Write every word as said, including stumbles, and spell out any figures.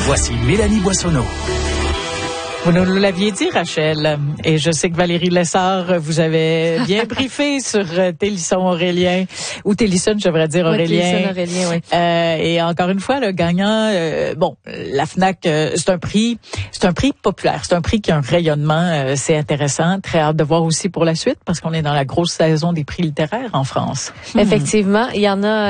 Voici Mélanie Boissonneau. Vous nous l'aviez dit, Rachel, et je sais que Valérie Lessard vous avait bien briefé sur Télisson Aurélien, ou Télisson, je devrais dire Aurélien. Oui, Télisson Aurélien, oui. Euh, et encore une fois, le gagnant, euh, bon, la FNAC, euh, c'est un prix, c'est un prix populaire, c'est un prix qui a un rayonnement, euh, c'est intéressant, très hâte de voir aussi pour la suite, parce qu'on est dans la grosse saison des prix littéraires en France. Effectivement, il y en a